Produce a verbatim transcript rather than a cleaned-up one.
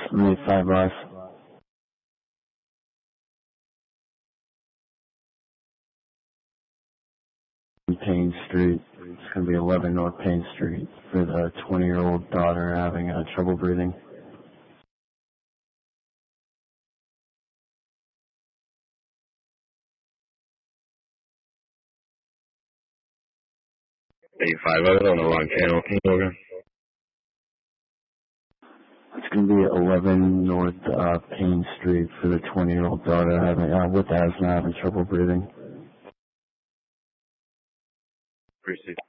Made five live. Payne Street. It's going to be eleven North Payne Street for the twenty-year-old daughter having uh, trouble breathing. eighty-five, I was on the wrong channel. Can you go again? It's going to be eleven North uh, Payne Street for the twenty-year-old daughter having uh, with asthma having trouble breathing. Appreciate it.